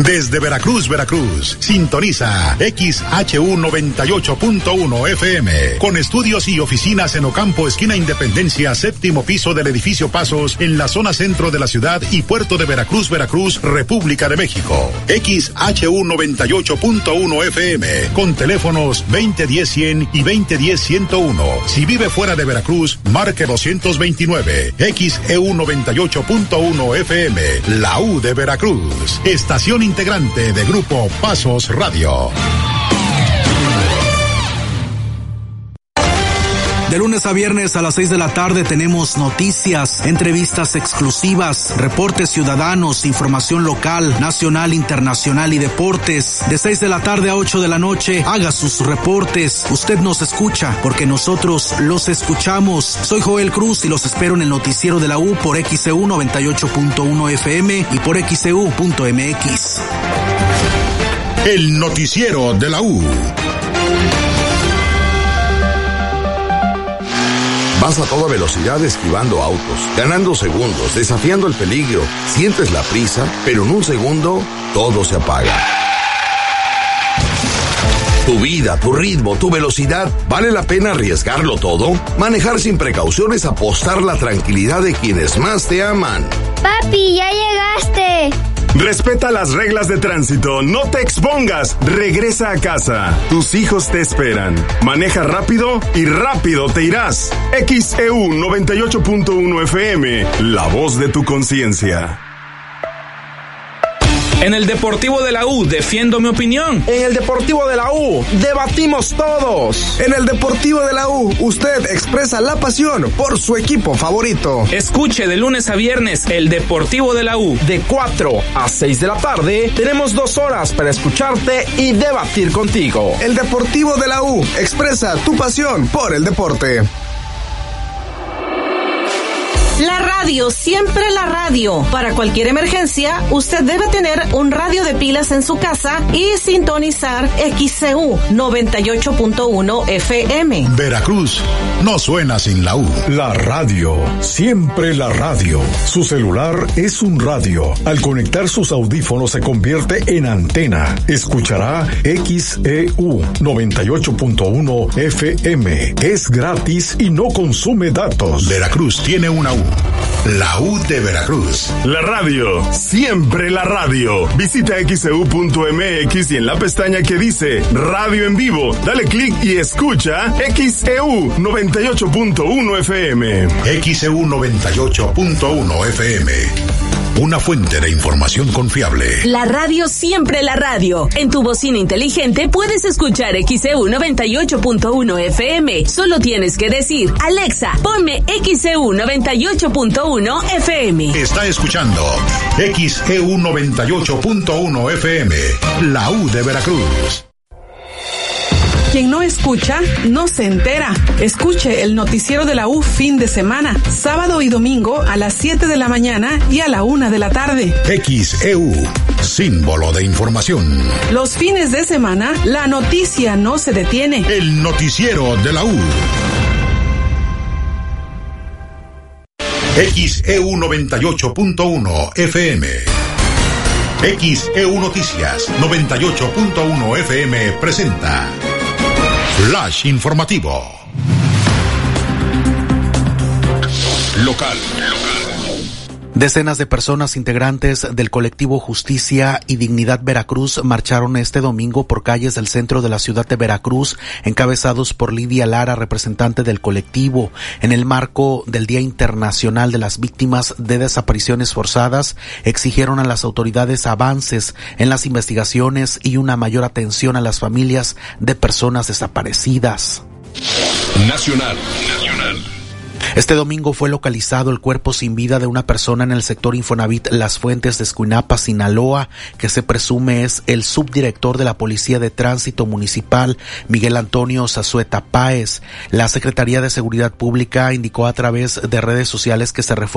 Desde Veracruz, Veracruz, sintoniza XHU 98.1 FM, con estudios y oficinas en Ocampo, esquina Independencia, séptimo piso del edificio Pasos, en la zona centro de la ciudad y puerto de Veracruz, Veracruz, República de México. XHU 98.1 FM, con teléfonos 2010-100 y 2010-101. Si vive fuera de Veracruz, marque 229. XEU 98.1 FM, la U de Veracruz, estación integrante de Grupo Pasos Radio. De lunes a viernes a las 6 de la tarde tenemos noticias, entrevistas exclusivas, reportes ciudadanos, información local, nacional, internacional y deportes. De 6 de la tarde a 8 de la noche, haga sus reportes. Usted nos escucha porque nosotros los escuchamos. Soy Joel Cruz y los espero en el noticiero de la U por XEU 98.1 FM y por XEU.mx. El noticiero de la U. Vas a toda velocidad esquivando autos, ganando segundos, desafiando el peligro. Sientes la prisa, pero en un segundo todo se apaga. Tu vida, tu ritmo, tu velocidad, ¿vale la pena arriesgarlo todo? Manejar sin precauciones, apostar la tranquilidad de quienes más te aman. Papi, ya llegaste. Respeta las reglas de tránsito, no te expongas, regresa a casa. Tus hijos te esperan. Maneja rápido y rápido te irás. XEU 98.1 FM, la voz de tu conciencia. En el Deportivo de la U, defiendo mi opinión. En el Deportivo de la U, debatimos todos. En el Deportivo de la U, usted expresa la pasión por su equipo favorito. Escuche de lunes a viernes el Deportivo de la U. De 4 a 6 de la tarde, tenemos 2 horas para escucharte y debatir contigo. El Deportivo de la U, expresa tu pasión por el deporte. La radio, siempre la radio. Para cualquier emergencia, usted debe tener un radio de pilas en su casa y sintonizar XCU 98.1 FM. Veracruz no suena sin la U. La radio, siempre la radio. Su celular es un radio. Al conectar sus audífonos se convierte en antena. Escuchará XEU 98.1 FM. Es gratis y no consume datos. Veracruz tiene una U. La U de Veracruz. La radio, siempre la radio. Visita xeu.mx y en la pestaña que dice Radio en Vivo, dale clic y escucha XEU 98.1 FM. XEU 98.1 FM. Una fuente de información confiable. La radio, siempre la radio. En tu bocina inteligente puedes escuchar XEU 98.1 FM. Solo tienes que decir, Alexa, ponme XEU 98.1 FM. Está escuchando XEU 98.1 FM. La U de Veracruz. Quien no escucha, no se entera. Escuche el noticiero de la U fin de semana, sábado y domingo a las 7 de la mañana y a la 1 de la tarde. XEU, símbolo de información. Los fines de semana, la noticia no se detiene. El noticiero de la U. XEU 98.1 FM. XEU Noticias 98.1 FM presenta Flash Informativo. Local. Decenas de personas integrantes del colectivo Justicia y Dignidad Veracruz marcharon este domingo por calles del centro de la ciudad de Veracruz, encabezados por Lidia Lara, representante del colectivo, en el marco del Día Internacional de las Víctimas de Desapariciones Forzadas. Exigieron a las autoridades avances en las investigaciones y una mayor atención a las familias de personas desaparecidas. Nacional. Este domingo fue localizado el cuerpo sin vida de una persona en el sector Infonavit Las Fuentes de Escuinapa, Sinaloa, que se presume es el subdirector de la Policía de Tránsito Municipal, Miguel Antonio Zazueta Páez. La Secretaría de Seguridad Pública indicó a través de redes sociales que se reforzó